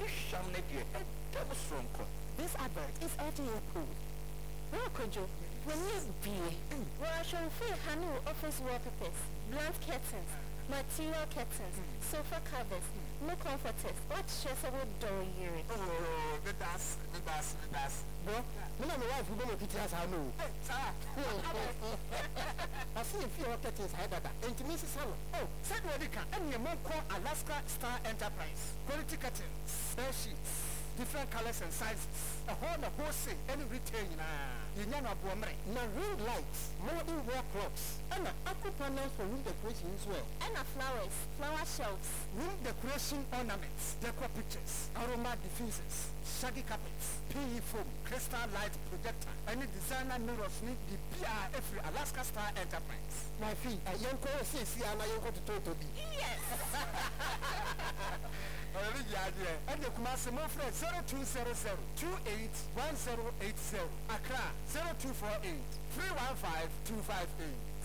This advert is FDA approved. Kojo, when you be, well, show free Hanu office wallpapers, blunt curtains, material curtains, sofa covers, no comforters. What stressable door you? Oh, that's. Bro, me and my wife we go to teachers I know. I see if you want to hide that. Intimacy salon. Oh, said what you can. And your mom call Alaska Star Enterprise. Quality curtains, bed sheets, different colors and sizes. A wholesale and retail. You know Now ring lights, modern wall clocks, and aqua panels for room decoration as well. And flowers, flower shelves, room decoration ornaments, decor pictures, aroma diffusers, shaggy carpets, PE foam, crystal light projector, any designer mirrors need the BRF Alaska Star Enterprise. My fee, a young girl says, "See, I'm going to talk to be." Yes. And the Kumasi Mofre 0200 281080. Accra 0248 315 258.